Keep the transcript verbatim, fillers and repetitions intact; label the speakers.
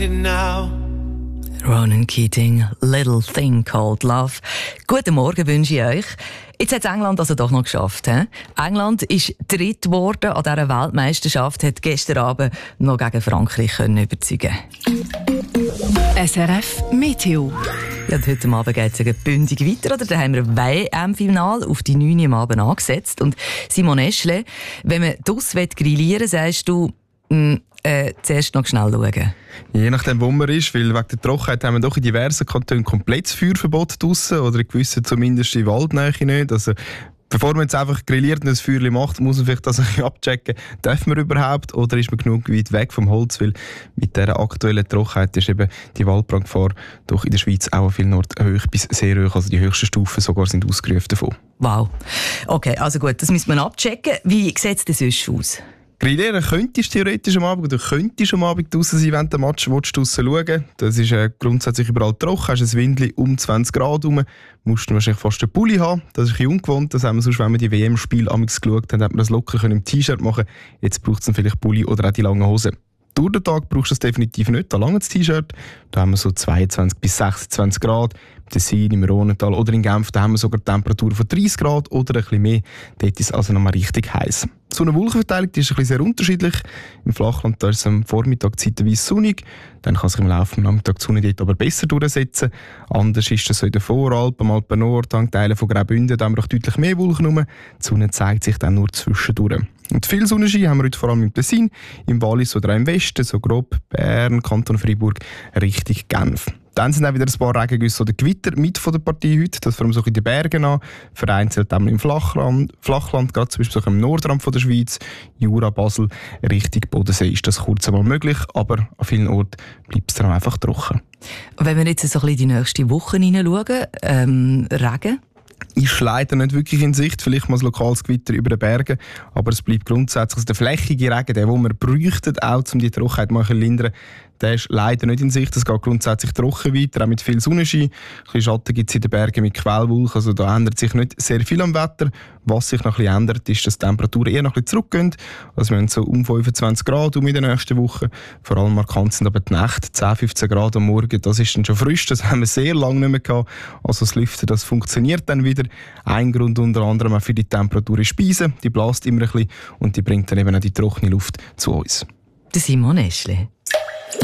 Speaker 1: Ronan Keating, Little Thing Called Love. Guten Morgen wünsche ich euch. Jetzt hat England also doch noch geschafft. He? England ist dritt geworden an dieser Weltmeisterschaft, hat gestern Abend noch gegen Frankreich können überzeugen.
Speaker 2: S R F Meteo.
Speaker 1: Ja, heute Abend geht es bündig weiter. Oder? Da haben wir ein W M-Final auf die neun Uhr am Abend angesetzt. Und Simon Eschle, wenn man draussen grillieren will, sagst du, mh, Äh, zuerst noch schnell schauen.
Speaker 3: Je nachdem, wo man ist, weil wegen der Trockenheit haben wir doch in diversen Kantonen komplettes Feuerverbot draussen oder in gewissen zumindest in Waldnähe nicht. Also, bevor man jetzt einfach grilliert und ein Feuerchen macht, muss man vielleicht das ein bisschen abchecken, darf man überhaupt oder ist man genug weit weg vom Holz, weil mit dieser aktuellen Trockenheit ist eben die Waldbrandgefahr doch in der Schweiz auch an vielen Orten hoch bis sehr hoch, also die höchsten Stufen sogar sind ausgerufen davon.
Speaker 1: Wow. Okay, also gut, das müssen wir abchecken. Wie sieht es denn sonst aus?
Speaker 3: Grillieren könntest du theoretisch am Abend, oder könntest am Abend draussen sein, wenn du den Match draussen schauen willst. Das ist äh, grundsätzlich überall trocken, hast ein Windli um zwanzig Grad herum, musst du wahrscheinlich fast einen Pulli haben. Das ist ein bisschen ungewohnt, das haben wir sonst, wenn wir die W M-Spiele geschaut haben, hat man das locker im T-Shirt machen. Jetzt braucht es dann vielleicht Pulli oder auch die langen Hosen. Durch den Tag brauchst du es definitiv nicht, da langes T-Shirt. Da haben wir so zweiundzwanzig bis sechsundzwanzig Grad. Im Tessin, im Rhonental oder in Genf, da haben wir sogar Temperaturen von dreißig Grad oder ein bisschen mehr. Dort ist es also noch mal richtig heiß. Die Sonne-Wolkenverteilung ist ein bisschen sehr unterschiedlich. Im Flachland da ist es am Vormittag zeitweise sonnig. Dann kann sich im Laufe des Nachmittags die Sonne dort aber besser durchsetzen. Anders ist es so in den Voralpen, am Alpen-Nord, an Teilen von Graubünden, da haben wir doch deutlich mehr Wolken rum. Die Sonne zeigt sich dann nur zwischendurch. Und viel Sonnenschein haben wir heute vor allem im Tessin, im Wallis oder auch im Westen, so grob Bern, Kanton Freiburg, Richtung Genf. Dann sind auch wieder ein paar Regengüsse oder Gewitter mit von der Partie heute. Das vor allem so in den Bergen an. Vereinzelt auch im Flachland, Flachland gerade zum Beispiel so im Nordrand von der Schweiz, Jura, Basel, Richtung Bodensee ist das kurz einmal möglich, aber an vielen Orten bleibt es dann auch einfach trocken.
Speaker 1: Wenn wir jetzt so ein bisschen die nächste Woche hineinschauen, ähm, Regen?
Speaker 3: Ist leider nicht wirklich in Sicht, vielleicht mal ein lokales Gewitter über den Bergen, aber es bleibt grundsätzlich also der flächige Regen, der, den wir bräuchten, auch um die Trockenheit mal zu lindern, der ist leider nicht in Sicht. Es geht grundsätzlich trocken weiter, auch mit viel Sonnenschein. Ein bisschen Schatten gibt es in den Bergen mit Quellwolken, also da ändert sich nicht sehr viel am Wetter. Was sich noch ein bisschen ändert, ist, dass die Temperaturen eher noch ein bisschen zurückgehen. Also wir haben so um fünfundzwanzig Grad um in der nächsten Woche. Vor allem markant sind aber die Nächte, zehn, fünfzehn Grad am Morgen. Das ist dann schon frisch, das haben wir sehr lange nicht mehr gehabt. Also das Lüften, das funktioniert dann wieder. Ein Grund unter anderem auch für die Temperatur ist Speise. Die bläst immer ein bisschen und die bringt dann eben auch die trockene Luft zu uns.
Speaker 1: Der Simon Eschle.